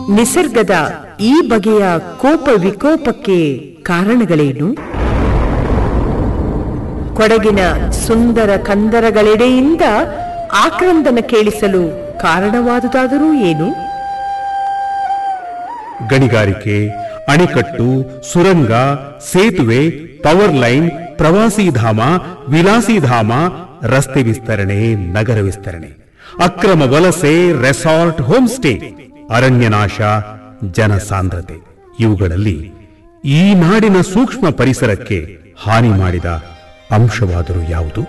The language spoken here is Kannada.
ನಿಸರ್ಗದ ಈ ಬಗೆಯ ಕೋಪ ವಿಕೋಪಕ್ಕೆ ಕಾರಣಗಳೇನು? ಕೊಡಗಿನ ಸುಂದರ ಕಂದರಗಳೆಡೆಯಿಂದ ಆಕ್ರಂದನ ಕೇಳಿಸಲು ಕಾರಣವಾದುದಾದರೂ ಏನು? ಗಣಿಗಾರಿಕೆ, ಅಣೆಕಟ್ಟು, ಸುರಂಗ, ಸೇತುವೆ, ಪವರ್ ಲೈನ್, ಪ್ರವಾಸಿಧಾಮ, ವಿಲಾಸಿಧಾಮ, ರಸ್ತೆ ವಿಸ್ತರಣೆ, ನಗರ ವಿಸ್ತರಣೆ, ಅಕ್ರಮ ವಲಸೆ, ರೆಸಾರ್ಟ್, ಹೋಮ್ ಸ್ಟೇ, ಅರಣ್ಯನಾಶ, ಜನಸಾಂದ್ರತೆ ಇವುಗಳಲ್ಲಿ ಈ ನಾಡಿನ ಸೂಕ್ಷ್ಮ ಪರಿಸರಕ್ಕೆ ಹಾನಿ ಮಾಡಿದ ಅಂಶವಾದರೂ ಯಾವುದು?